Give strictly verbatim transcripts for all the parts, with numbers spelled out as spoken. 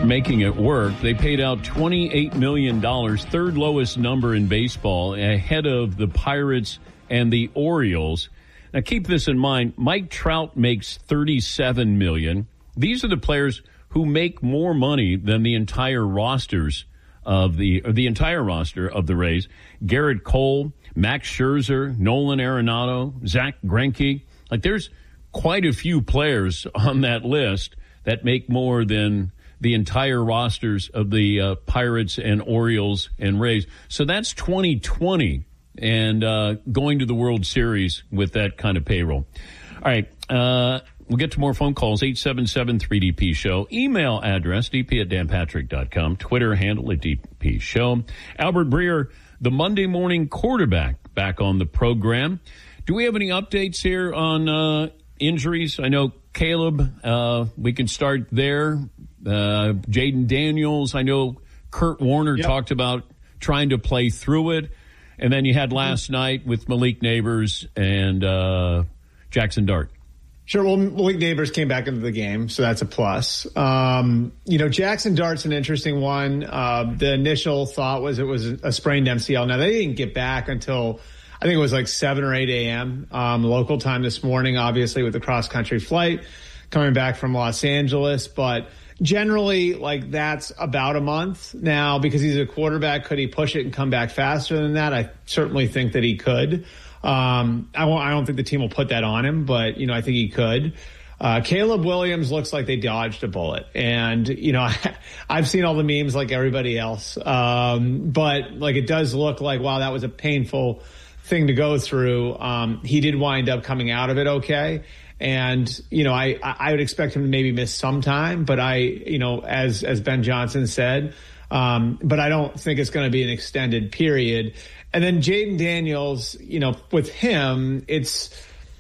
making it work. They paid out twenty-eight million dollars, third lowest number in baseball, ahead of the Pirates and the Orioles. Now, keep this in mind. Mike Trout makes thirty-seven million dollars. These are the players who make more money than the entire rosters of the or the entire roster of the Rays. Garrett Cole, Max Scherzer, Nolan Arenado, Zach Greinke. Like, there's quite a few players on that list that make more than the entire rosters of the uh, Pirates and Orioles and Rays. So that's twenty twenty and uh, going to the World Series with that kind of payroll. All right. Uh, we'll get to more phone calls, eight seven seven three D P show. Email address, d p at dan patrick dot com. Twitter handle at D P show. Albert Breer, the Monday morning quarterback, back on the program. Do we have any updates here on uh, injuries? I know Caleb, uh, we can start there. Uh, Jaden Daniels, I know Kurt Warner yep. talked about trying to play through it. And then you had last mm-hmm. night with Malik Neighbors and uh, Jackson Dart. Sure. Well, Malik Neighbors came back into the game, so that's a plus. Um, you know, Jackson Dart's an interesting one. Uh, the initial thought was it was a sprained M C L. Now, they didn't get back until I think it was like seven or eight a.m. Um, local time this morning, obviously, with the cross-country flight coming back from Los Angeles. But generally, like, that's about a month now because he's a quarterback. Could he push it and come back faster than that? I certainly think that he could. Um, I, won't, I don't think the team will put that on him, but, you know, I think he could. Uh, Caleb Williams looks like they dodged a bullet. And, you know, I, I've seen all the memes like everybody else. Um, but, like, it does look like, wow, that was a painful thing to go through. Um, he did wind up coming out of it okay. And, you know, I, I would expect him to maybe miss some time, but I, you know, as, as Ben Johnson said, um, but I don't think it's going to be an extended period. And then Jaden Daniels, you know, with him, it's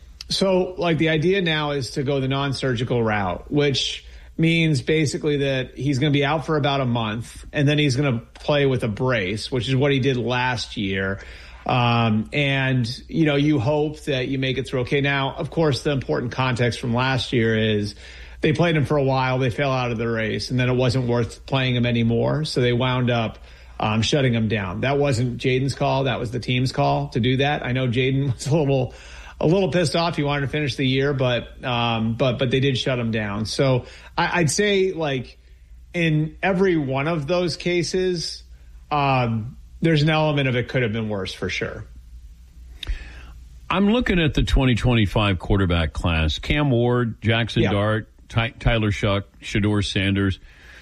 so like the idea now is to go the non-surgical route, which means basically that he's going to be out for about a month and then he's going to play with a brace, which is what he did last year. Um, and, you know, you hope that you make it through okay. Now, of course, the important context from last year is they played him for a while. They fell out of the race and then it wasn't worth playing him anymore. So they wound up um, shutting him down. That wasn't Jaden's call. That was the team's call to do that. I know Jaden was a little, a little pissed off. He wanted to finish the year, but, um, but, but they did shut him down. So I, I'd say like in every one of those cases, um, there's an element of it could have been worse for sure. I'm looking at the twenty twenty-five quarterback class. Cam Ward, Jackson yeah. Dart, Ty- Tyler Shuck, Shedeur Sanders.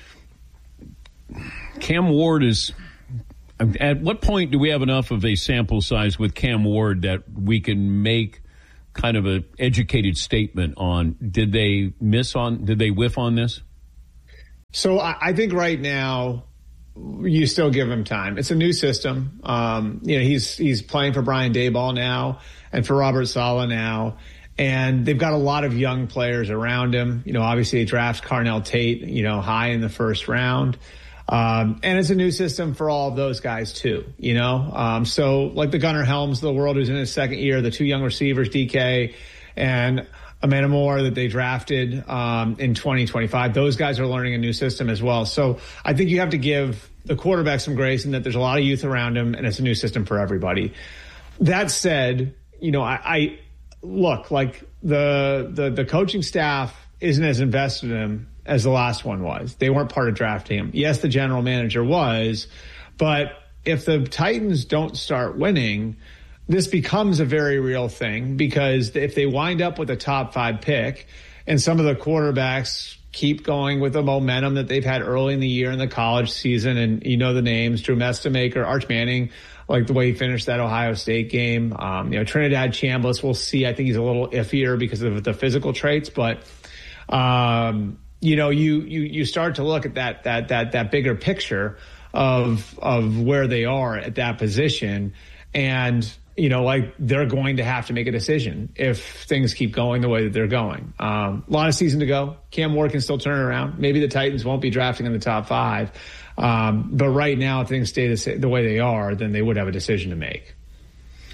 Cam Ward is... At what point do we have enough of a sample size with Cam Ward that we can make kind of an educated statement on did they miss on, did they whiff on this? So I, I think right now you still give him time. It's a new system. Um, you know, he's, he's playing for Brian Daboll now and for Robert Saleh now. And they've got a lot of young players around him. You know, obviously they draft Carnell Tate, you know, high in the first round. Um, and it's a new system for all of those guys too, you know? Um, so like the Gunnar Helms of the world who's in his second year, the two young receivers, D K and Amanda Moore that they drafted, um, in twenty twenty-five, those guys are learning a new system as well. So I think you have to give the quarterback some grace in that there's a lot of youth around him and it's a new system for everybody. That said, you know, I, I look like the, the, the coaching staff isn't as invested in him as the last one was. They weren't part of drafting him. Yes, the general manager was, but if the Titans don't start winning, this becomes a very real thing because if they wind up with a top five pick and some of the quarterbacks keep going with the momentum that they've had early in the year in the college season, and you know the names, Drew Mestamaker, Arch Manning, like the way he finished that Ohio State game. Um, you know, Trinidad Chambliss, we'll see. I think he's a little iffier because of the physical traits, but, um, you know, you, you, you start to look at that, that, that, that bigger picture of, of where they are at that position. And, you know, like they're going to have to make a decision if things keep going the way that they're going. Um, a lot of season to go. Cam Ward can still turn it around. Maybe the Titans won't be drafting in the top five. Um, but right now, if things stay the, the way they are, then they would have a decision to make.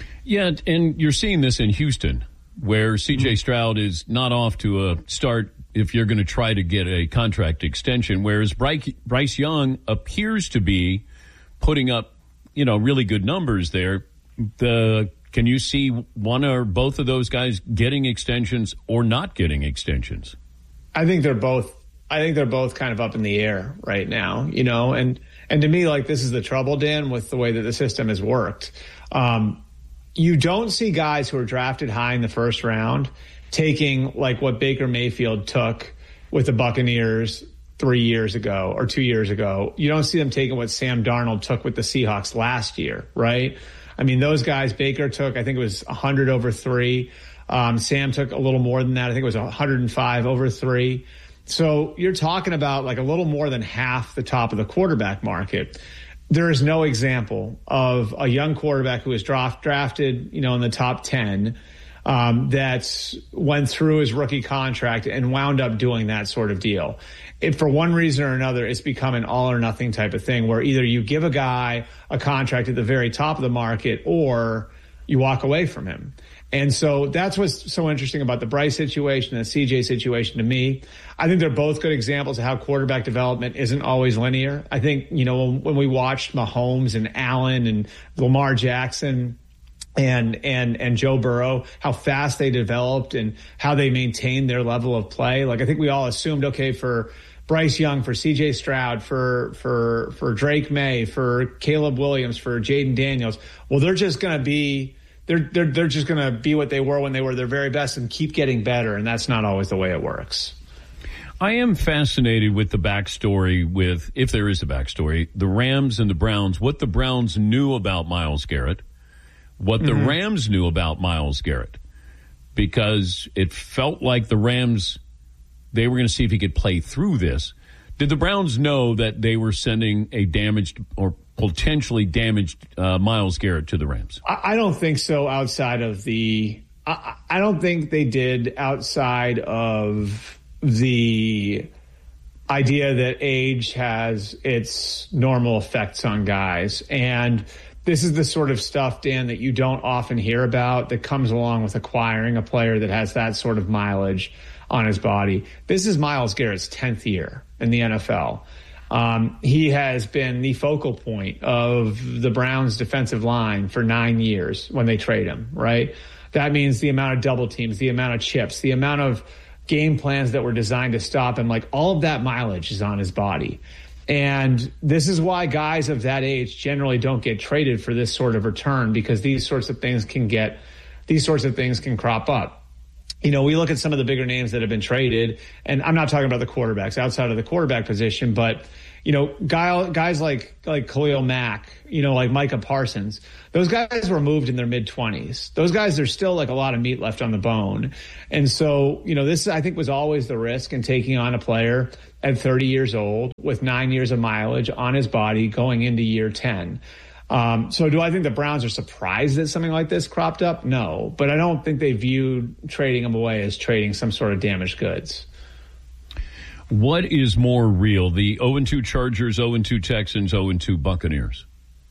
Yeah. And you're seeing this in Houston where C J Stroud is not off to a start if you're going to try to get a contract extension, whereas Bryce, Bryce Young appears to be putting up, you know, really good numbers there. The Can you see one or both of those guys getting extensions or not getting extensions? I think they're both. I think they're both kind of up in the air right now, you know, and, and to me, like, this is the trouble, Dan, with the way that the system has worked. Um, you don't see guys who are drafted high in the first round taking like what Baker Mayfield took with the Buccaneers three years ago or two years ago. You don't see them taking what Sam Darnold took with the Seahawks last year, right? I mean, those guys, Baker took, I think it was one hundred over three. Um, Sam took a little more than that. I think it was one hundred five over three. So you're talking about like a little more than half the top of the quarterback market. There is no example of a young quarterback who was draft, drafted, you know, in the top ten um, that went through his rookie contract and wound up doing that sort of deal. If for one reason or another, it's become an all or nothing type of thing where either you give a guy a contract at the very top of the market or you walk away from him. And so that's what's so interesting about the Bryce situation and the C J situation to me. I think they're both good examples of how quarterback development isn't always linear. I think, you know, when, when we watched Mahomes and Allen and Lamar Jackson and and and Joe Burrow, how fast they developed and how they maintained their level of play. Like, I think we all assumed, okay, for Bryce Young, for C J Stroud, for for for Drake May, for Caleb Williams, for Jaden Daniels, well, they're just going to be They're they're they're just going to be what they were when they were their very best and keep getting better, and that's not always the way it works. I am fascinated with the backstory, with, if there is a backstory, the Rams and the Browns, what the Browns knew about Myles Garrett, what the mm-hmm. Rams knew about Myles Garrett, because it felt like the Rams, they were going to see if he could play through this. Did the Browns know that they were sending a damaged or potentially damaged uh, Myles Garrett to the Rams? I, I don't think so outside of the I, I don't think they did outside of the idea that age has its normal effects on guys. And this is the sort of stuff, Dan, that you don't often hear about that comes along with acquiring a player that has that sort of mileage on his body. This is Myles Garrett's tenth year in the N F L. Um, he has been the focal point of the Browns' defensive line for nine years when they trade him, right? That means the amount of double teams, the amount of chips, the amount of game plans that were designed to stop him, like all of that mileage is on his body. And this is why guys of that age generally don't get traded for this sort of return, because these sorts of things can get, these sorts of things can crop up. You know, we look at some of the bigger names that have been traded, and I'm not talking about the quarterbacks outside of the quarterback position, but, you know, guy, guys like, like Khalil Mack, you know, like Micah Parsons, those guys were moved in their mid twenties. Those guys, there's still like a lot of meat left on the bone. And so, you know, this I think was always the risk in taking on a player at thirty years old with nine years of mileage on his body going into year ten. Um, so do I think the Browns are surprised that something like this cropped up? No, but I don't think they viewed trading him away as trading some sort of damaged goods. What is more real, the oh and two Chargers, oh and two Texans, oh and two Buccaneers?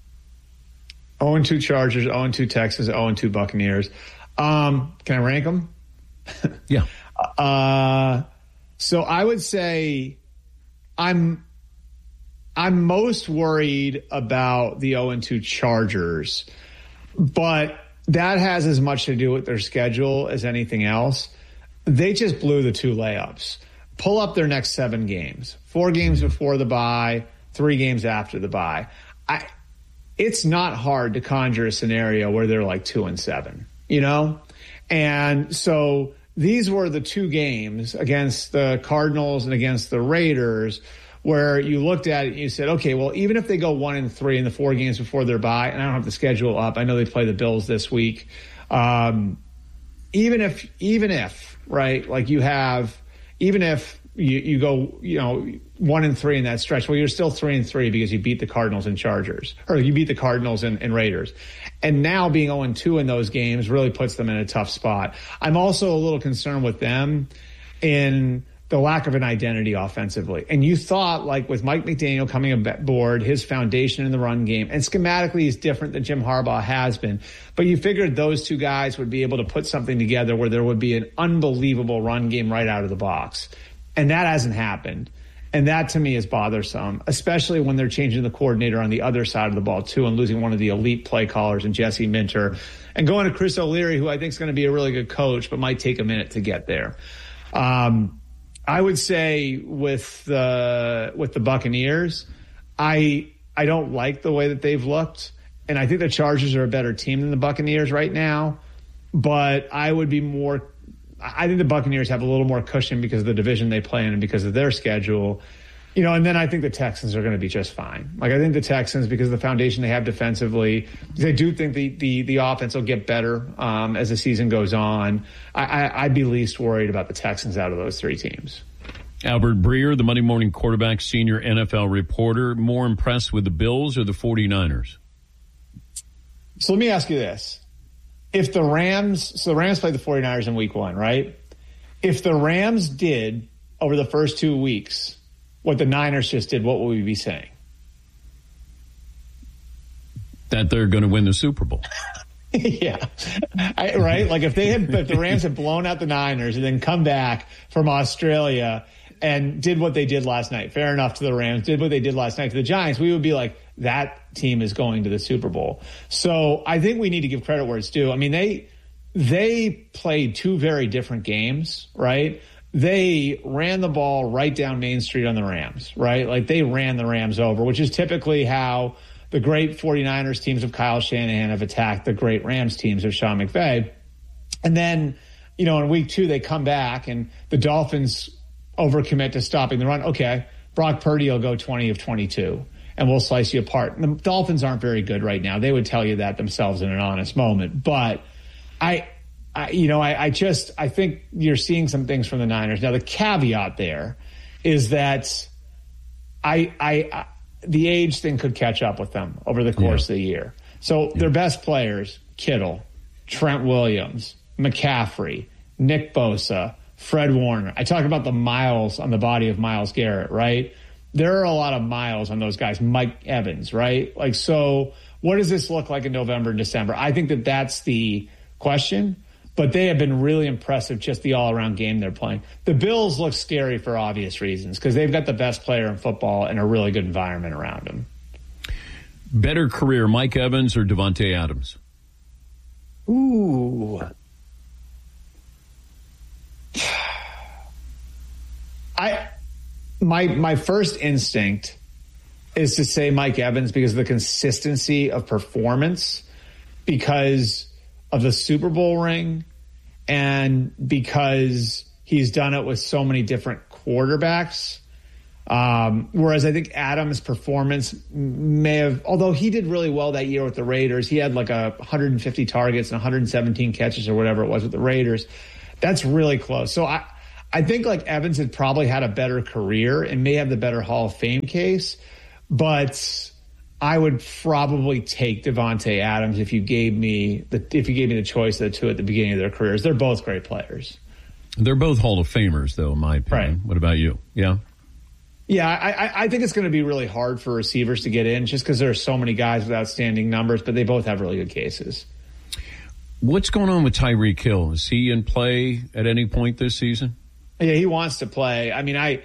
oh and two Chargers, oh and two Texans, oh and two Buccaneers. Um, can I rank them? Yeah. Uh, so I would say I'm I'm most worried about the oh and two Chargers, but that has as much to do with their schedule as anything else. They just blew the two layups. Pull up their next seven games, four games before the bye, three games after the bye. I, it's not hard to conjure a scenario where they're like two and seven, you know? And so these were the two games against the Cardinals and against the Raiders where you looked at it and you said, okay, well, even if they go one and three in the four games before their bye, and I don't have the schedule up, I know they play the Bills this week. Um, even if, even if, right, like you have, even if you, you go, you know, one and three in that stretch, well, you're still three and three because you beat the Cardinals and Chargers, or you beat the Cardinals and, and Raiders. And now being oh and two in those games really puts them in a tough spot. I'm also a little concerned with them in the lack of an identity offensively. And you thought, like with Mike McDaniel coming aboard, his foundation in the run game, and schematically he's different than Jim Harbaugh has been, but you figured those two guys would be able to put something together where there would be an unbelievable run game right out of the box. And that hasn't happened. And that to me is bothersome, especially when they're changing the coordinator on the other side of the ball too and losing one of the elite play callers in Jesse Minter and going to Chris O'Leary, who I think is going to be a really good coach, but might take a minute to get there. Um, I would say with the, with the Buccaneers, I, I don't like the way that they've looked. And I think the Chargers are a better team than the Buccaneers right now, but I would be more I think the Buccaneers have a little more cushion because of the division they play in and because of their schedule. You know, and then I think the Texans are going to be just fine. Like, I think the Texans, because of the foundation they have defensively, I do think the, the, the offense will get better um, as the season goes on. I, I, I'd be least worried about the Texans out of those three teams. Albert Breer, the Monday Morning Quarterback senior N F L reporter, more impressed with the Bills or the 49ers? So let me ask you this. If the Rams, so the Rams played the 49ers in week one, right? If the Rams did over the first two weeks what the Niners just did, what would we be saying? That they're going to win the Super Bowl. yeah. I, right? Like if they had, if the Rams had blown out the Niners and then come back from Australia and did what they did last night, fair enough to the Rams, did what they did last night to the Giants, we would be like, that team is going to the Super Bowl. So I think we need to give credit where it's due. I mean, they they played two very different games, right? They ran the ball right down Main Street on the Rams, right? Like they ran the Rams over, which is typically how the great 49ers teams of Kyle Shanahan have attacked the great Rams teams of Sean McVay. And then, you know, in week two, they come back and the Dolphins overcommit to stopping the run. Okay, Brock Purdy will go twenty of twenty-two. And we'll slice you apart. And the Dolphins aren't very good right now. They would tell you that themselves in an honest moment. But I, I you know, I, I just, I think you're seeing some things from the Niners. Now, the caveat there is that I, I, I the age thing could catch up with them over the course yeah. of the year. So yeah. their best players, Kittle, Trent Williams, McCaffrey, Nick Bosa, Fred Warner. I talk about the miles on the body of Myles Garrett, right? There are a lot of miles on those guys. Mike Evans, right? Like, so what does this look like in November and December? I think that that's the question, but they have been really impressive, just the all-around game they're playing. The Bills look scary for obvious reasons because they've got the best player in football and a really good environment around him. Better career, Mike Evans or Davante Adams? Ooh. I... My my first instinct is to say Mike Evans because of the consistency of performance, because of the Super Bowl ring, and because he's done it with so many different quarterbacks. Um, whereas I think Adams' performance may have, although he did really well that year with the Raiders, he had like a one hundred fifty targets and one hundred seventeen catches or whatever it was with the Raiders. That's really close. So I. I think like Evans had probably had a better career and may have the better Hall of Fame case, but I would probably take Davante Adams if you gave me the if you gave me the choice of the two at the beginning of their careers. They're both great players. They're both Hall of Famers, though, in my opinion. Right. What about you? Yeah. Yeah, I, I think it's going to be really hard for receivers to get in just because there are so many guys with outstanding numbers, but they both have really good cases. What's going on with Tyreek Hill? Is he in play at any point this season? Yeah, he wants to play. I mean, I,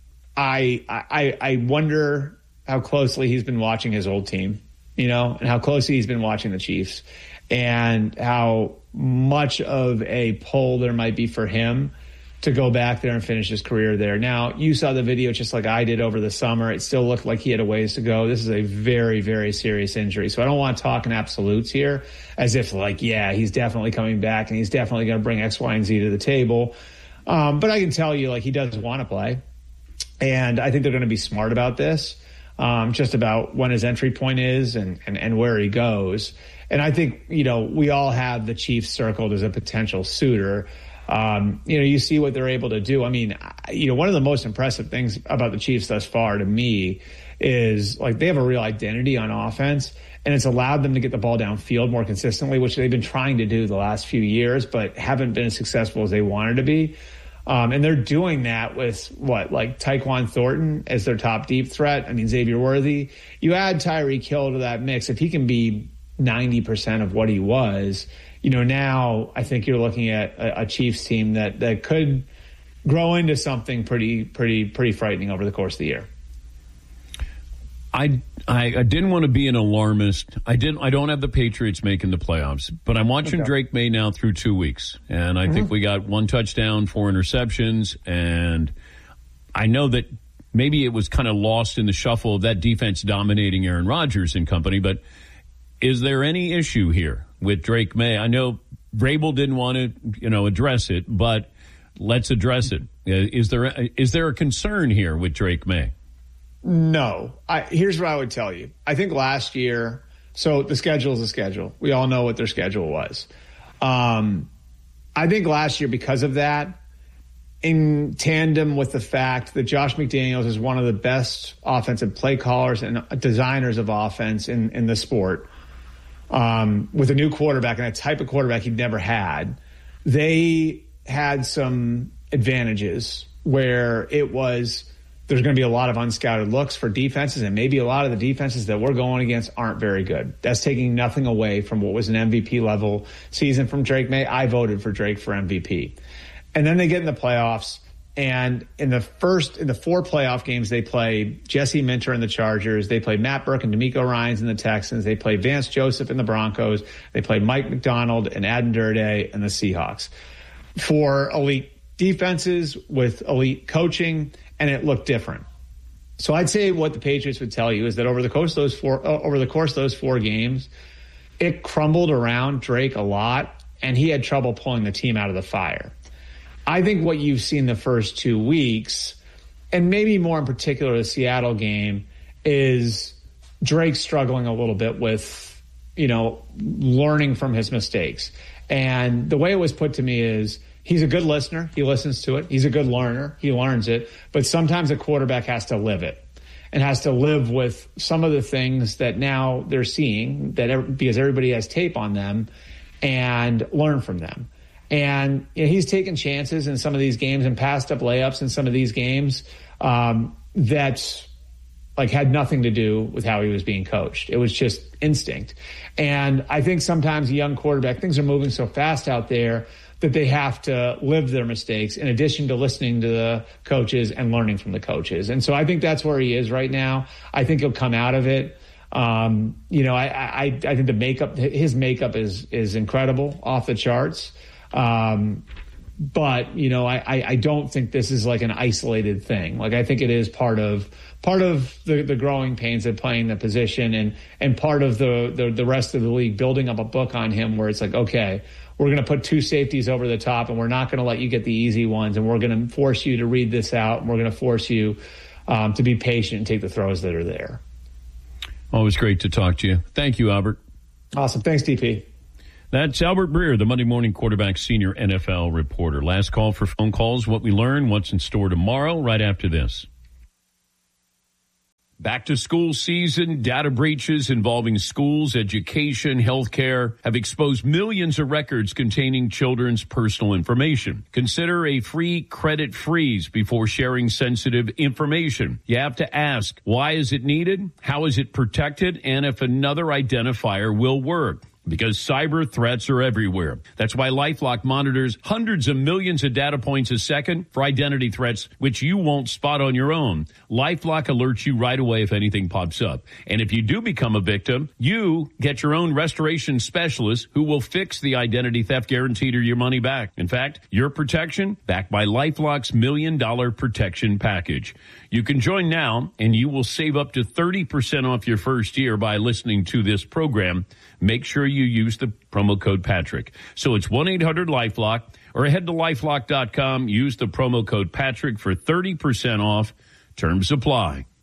I, I, I wonder how closely he's been watching his old team, you know, and how closely he's been watching the Chiefs, and how much of a pull there might be for him to go back there and finish his career there. Now, you saw the video just like I did over the summer. It still looked like he had a ways to go. This is a very, very serious injury. So I don't want to talk in absolutes here as if like, yeah, he's definitely coming back and he's definitely going to bring X, Y, and Z to the table. Um, but I can tell you, like, he does want to play. And I think they're going to be smart about this, um, just about when his entry point is and, and, and where he goes. And I think, you know, we all have the Chiefs circled as a potential suitor. Um, you know, you see what they're able to do. I mean, you know, one of the most impressive things about the Chiefs thus far to me is, like, they have a real identity on offense, and it's allowed them to get the ball downfield more consistently, which they've been trying to do the last few years, but haven't been as successful as they wanted to be. Um, and they're doing that with what, like Tyquan Thornton as their top deep threat. I mean, Xavier Worthy. You add Tyreek Hill to that mix. If he can be ninety percent of what he was, you know, now I think you're looking at a, a Chiefs team that, that could grow into something pretty, pretty, pretty frightening over the course of the year. I, I I didn't want to be an alarmist. I didn't. I don't have the Patriots making the playoffs, but I'm watching okay. Drake May now through two weeks, and I mm-hmm. think we got one touchdown, four interceptions, and I know that maybe it was kind of lost in the shuffle of that defense dominating Aaron Rodgers and company. But is there any issue here with Drake May? I know Vrabel didn't want to, you know, address it, but let's address it. Is there a, is there a concern here with Drake May? No. I, here's what I would tell you. I think last year, so the schedule is a schedule. We all know what their schedule was. Um, I think last year, because of that, in tandem with the fact that Josh McDaniels is one of the best offensive play callers and designers of offense in, in the sport, um, with a new quarterback and a type of quarterback he'd never had, they had some advantages where it was there's going to be a lot of unscouted looks for defenses, and maybe a lot of the defenses that we're going against aren't very good. That's taking nothing away from what was an M V P level season from Drake May. I voted for Drake for M V P. And then they get in the playoffs, and in the first, in the four playoff games, they play Jesse Minter and the Chargers. They play Matt Burke and D'Amico Ryans and the Texans. They play Vance Joseph and the Broncos. They play Mike McDonald and Adam Durde and the Seahawks. For elite defenses with elite coaching, and it looked different. So I'd say what the Patriots would tell you is that over the course of those four, uh, over the course of those four games, it crumbled around Drake a lot, and he had trouble pulling the team out of the fire. I think what you've seen the first two weeks, and maybe more in particular the Seattle game, is Drake struggling a little bit with, you know, learning from his mistakes. And the way it was put to me is, he's a good listener. He listens to it. He's a good learner. He learns it. But sometimes a quarterback has to live it and has to live with some of the things that now they're seeing that because everybody has tape on them, and learn from them. And you know, he's taken chances in some of these games and passed up layups in some of these games um, that like had nothing to do with how he was being coached. It was just instinct. And I think sometimes a young quarterback, things are moving so fast out there that they have to live their mistakes in addition to listening to the coaches and learning from the coaches. And so I think that's where he is right now. I think he'll come out of it. Um, you know, I, I, I think the makeup, his makeup is, is incredible, off the charts. Um, but you know, I, I don't think this is like an isolated thing. Like, I think it is part of, part of the, the growing pains of playing the position, and, and part of the, the, the rest of the league building up a book on him where it's like, okay, we're going to put two safeties over the top, and we're not going to let you get the easy ones, and we're going to force you to read this out, and we're going to force you um, to be patient and take the throws that are there. Always great to talk to you. Thank you, Albert. Awesome. Thanks, D P. That's Albert Breer, the Monday Morning Quarterback senior N F L reporter. Last call for phone calls, what we learn, what's in store tomorrow, right after this. Back to school season, data breaches involving schools, education, healthcare have exposed millions of records containing children's personal information. Consider a free credit freeze before sharing sensitive information. You have to ask, why is it needed? How is it protected? And if another identifier will work. Because cyber threats are everywhere. That's why LifeLock monitors hundreds of millions of data points a second for identity threats, which you won't spot on your own. LifeLock alerts you right away if anything pops up. And if you do become a victim, you get your own restoration specialist who will fix the identity theft guaranteed or your money back. In fact, your protection backed by LifeLock's million dollar protection package. You can join now, and you will save up to thirty percent off your first year by listening to this program. Make sure you use the promo code Patrick. So it's one eight hundred LifeLock, or head to lifelock dot com. Use the promo code Patrick for thirty percent off. Terms apply.